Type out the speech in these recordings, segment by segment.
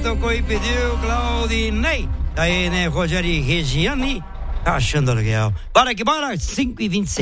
tocou e pediu Claudinei. Daí, né, Rogério e Regiane, tá achando legal. Bora que bora, 5h26.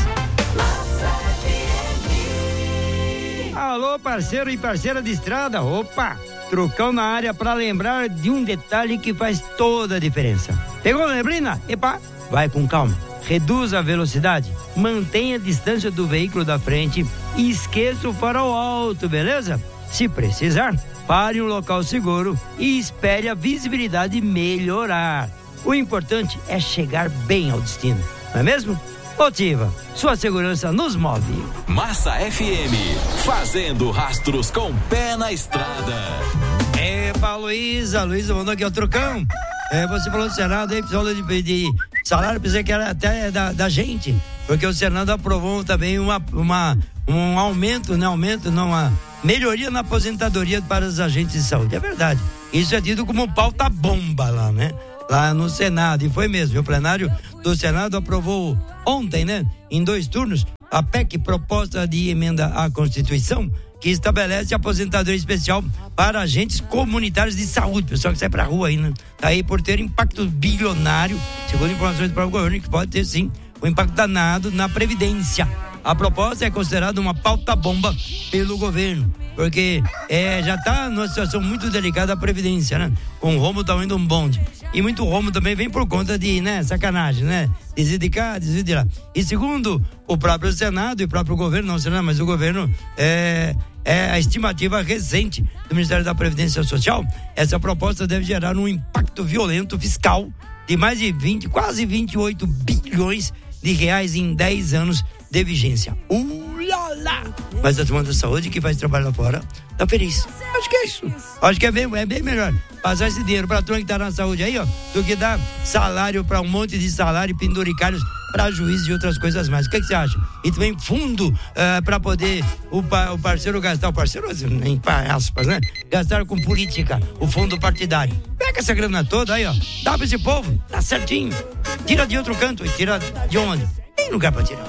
Alô, parceiro e parceira de estrada, opa, Trucão na área pra lembrar de um detalhe que faz toda a diferença. Pegou a neblina? Epa, vai com calma. Reduza a velocidade, mantenha a distância do veículo da frente e esqueça o farol alto, beleza? Se precisar, pare em um local seguro e espere a visibilidade melhorar. O importante é chegar bem ao destino, não é mesmo? Motiva, sua segurança nos move. Massa FM, fazendo rastros com pé na estrada. Epa, Luísa mandou aqui o Trucão. Você falou do Senado aí, precisou de salário, pensei que era até da gente, porque o Senado aprovou também um aumento, uma melhoria na aposentadoria para os agentes de saúde. É verdade, isso é tido como pauta bomba lá, né? Lá no Senado, e foi mesmo, o plenário do Senado aprovou ontem, né, em 2 turnos, a PEC, proposta de emenda à Constituição, que estabelece aposentadoria especial para agentes comunitários de saúde, pessoal que sai pra rua aí, né? Tá aí por ter impacto bilionário, segundo informações do próprio governo, que pode ter sim um impacto danado na Previdência. A proposta é considerada uma pauta bomba pelo governo, porque já está numa situação muito delicada a Previdência, né? Com o rombo tamanho de um bonde. E muito rombo também vem por conta de, né, sacanagem, né? Desvio de cá, desvio de lá. E segundo o próprio Senado e o próprio governo, não o Senado, mas o governo, a estimativa recente do Ministério da Previdência Social, essa proposta deve gerar um impacto violento fiscal de mais de quase 28 bilhões de reais em 10 anos de vigência. Ulala! Mas a turma da saúde que faz trabalho lá fora tá feliz. Acho que é isso. Acho que é bem melhor passar esse dinheiro pra turma que tá na saúde aí, ó, do que dar salário pra um monte de salário penduricários pra juízes e outras coisas mais. O que você acha? E também fundo pra poder o parceiro gastar, o parceiro, em aspas, né? Gastar com política, o fundo partidário. Pega essa grana toda aí, ó, dá pra esse povo, tá certinho. Tira de outro canto e tira de onde? Tem lugar pra tirar.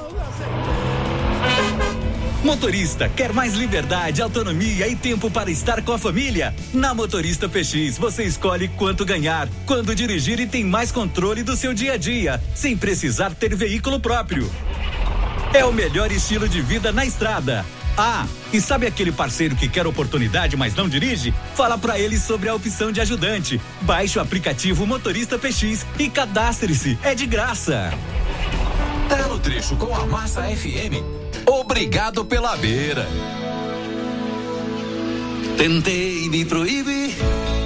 Motorista, quer mais liberdade, autonomia e tempo para estar com a família? Na Motorista PX, você escolhe quanto ganhar, quando dirigir e tem mais controle do seu dia a dia, sem precisar ter veículo próprio. É o melhor estilo de vida na estrada. Ah, e sabe aquele parceiro que quer oportunidade, mas não dirige? Fala pra ele sobre a opção de ajudante. Baixe o aplicativo Motorista PX e cadastre-se, é de graça. Tá no trecho com a Massa FM. Obrigado pela beira. Tentei me proibir.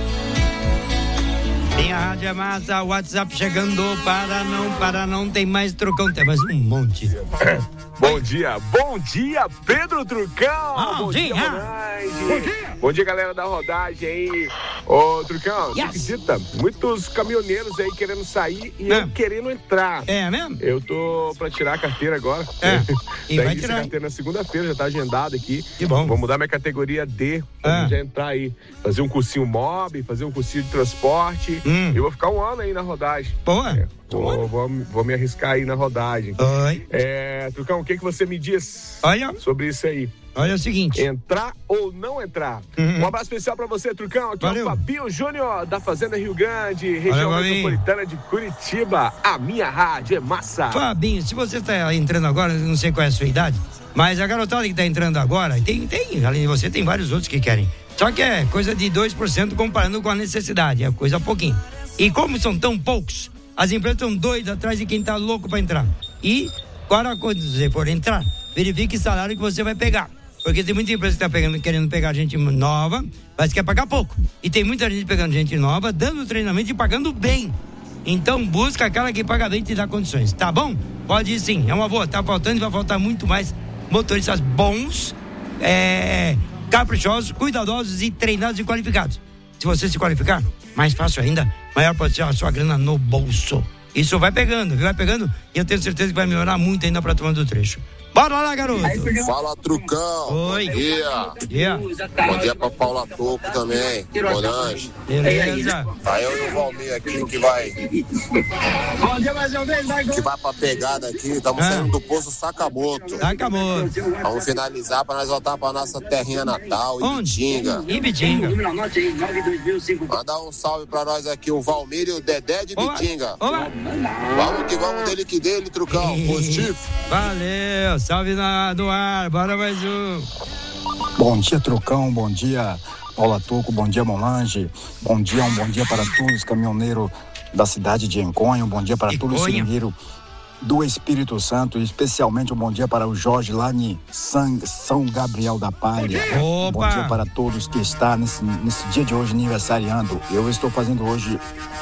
Tem a Rádio Massa, o WhatsApp chegando para não, tem mais Trucão, tem mais um monte. Bom dia, Pedro Trucão. Bom dia. Bom dia, galera da rodagem aí. Ô, Trucão, você acredita? Muitos caminhoneiros aí querendo sair e eu querendo entrar. É mesmo? Eu tô pra tirar a carteira agora. E vai tirar a carteira na segunda-feira, já tá agendado aqui. Que bom. Vou mudar minha categoria D, pra já entrar aí. Fazer um cursinho mob, fazer um cursinho de transporte. Eu vou ficar 1 ano aí na rodagem. Boa. Vou me arriscar aí na rodagem. Oi. Trucão, o que você me diz sobre isso aí? Olha o seguinte. Entrar ou não entrar? Um abraço especial pra você, Trucão. Aqui é o Fabinho Júnior, da Fazenda Rio Grande, região metropolitana de Curitiba. A minha rádio é massa. Fabinho, se você tá entrando agora, não sei qual é a sua idade, mas a garotada que tá entrando agora, tem, além de você, tem vários outros que querem. Só que é coisa de 2% comparando com a necessidade, é coisa pouquinho. E como são tão poucos, as empresas estão doidas atrás de quem tá louco pra entrar. E, quando você for entrar, verifique o salário que você vai pegar. Porque tem muita empresa que tá querendo pegar gente nova, mas quer pagar pouco. E tem muita gente pegando gente nova, dando treinamento e pagando bem. Então busca aquela que paga bem e te dá condições, tá bom? Pode ir sim, é uma boa, tá faltando e vai faltar muito mais motoristas bons, caprichosos, cuidadosos e treinados e qualificados. Se você se qualificar, mais fácil ainda, maior pode ser a sua grana no bolso. Isso vai pegando, e eu tenho certeza que vai melhorar muito ainda pra turma do trecho. Bora lá, garoto. Fala, Trucão. Oi. Bom dia. Yeah. Bom dia pra Paula Toco também. Bonange. Beleza. Aí eu e o Valmir aqui que vai pra pegada aqui. Estamos saindo do Poço Sakamoto. Vamos finalizar pra nós voltar pra nossa terrinha natal, Ibitinga. Ibitinga. Mandar um salve pra nós aqui, o Valmir e o Dedé de Ibitinga. Olá. Vamos que vamos, dele que dele, Trucão. Positivo. Valeu, salve no ar, bora mais um. Bom dia, Trucão, bom dia, Paula Toco, bom dia, Molange, bom dia para todos os caminhoneiros da cidade de Enconha, bom dia para todos os seringueiros do Espírito Santo, e especialmente um bom dia para o Jorge lá em São Gabriel da Palha. Opa. Bom dia para todos que estão nesse dia de hoje aniversariando. Eu estou fazendo hoje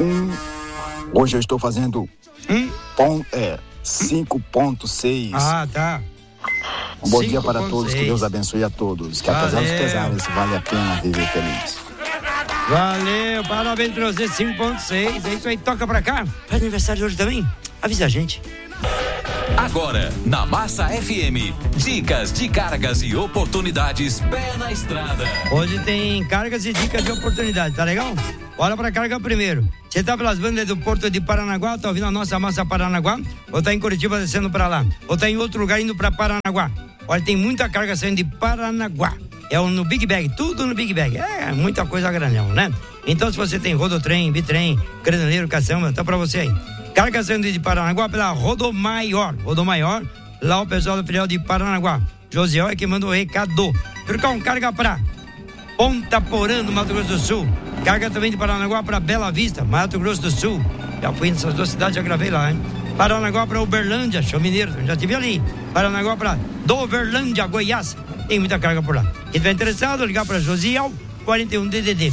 5.6. Ah, tá. Um bom dia para todos, que Deus abençoe a todos, que apesar dos pesares, vale a pena viver feliz. Valeu, parabéns pra você, 5.6, é isso aí, toca pra cá. Faz aniversário hoje também? Avisa a gente. Agora, na Massa FM, dicas de cargas e oportunidades pé na estrada. Hoje tem cargas e dicas de oportunidade, tá legal? Bora pra carga primeiro. Você tá pelas bandas do Porto de Paranaguá, tá ouvindo a nossa Massa Paranaguá? Ou tá em Curitiba descendo pra lá? Ou tá em outro lugar indo pra Paranaguá? Olha, tem muita carga saindo de Paranaguá. É no Big Bag, tudo no Big Bag. É muita coisa a granel, né? Então, se você tem rodotrem, bitrem, granadeiro, caçamba, tá pra você aí. Carga saindo de Paranaguá pela Rodomaior, lá o pessoal do filial de Paranaguá. Josiel é que manda o recado. Trocar um carga pra Ponta Porã, no Mato Grosso do Sul. Carga também de Paranaguá pra Bela Vista, Mato Grosso do Sul. Já fui nessas duas cidades, já gravei lá, hein? Paranaguá pra Uberlândia, Chão Mineiro, já estive ali. Paranaguá pra Doverlândia, Goiás. Tem muita carga por lá. Quem estiver interessado, ligar pra Josiel, 41 DDD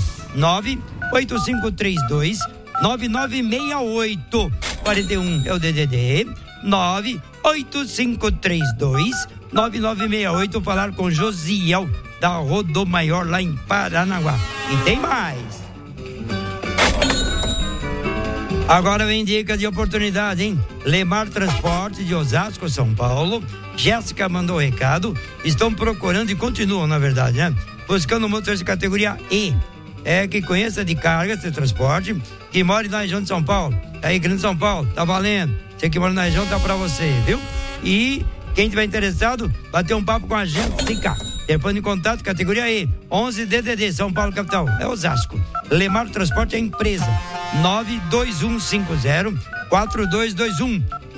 98532 9968. 41 é o DDD 98532 9968. Falar com Josiel da Rodomaior lá em Paranaguá. E tem mais. Agora vem dica de oportunidade, hein? Lemar Transporte de Osasco, São Paulo. Jéssica mandou recado. Estão procurando e continuam, na verdade, né? Buscando um motorista de categoria E. Que conheça de cargas de transporte, que mora na região de São Paulo. Aí, Grande São Paulo, tá valendo. Você que mora na região, tá pra você, viu? E quem tiver interessado, bater um papo com a gente, fica. Telefone de contato, categoria E, 11 DDD, São Paulo, capital. É Osasco. Lemar Transporte é a empresa. 92150-4221.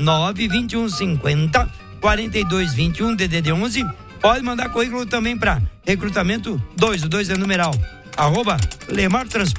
92150-4221, DDD 11. Pode mandar currículo também para recrutamento 2, o 2 é numeral, @Lemar Transporte.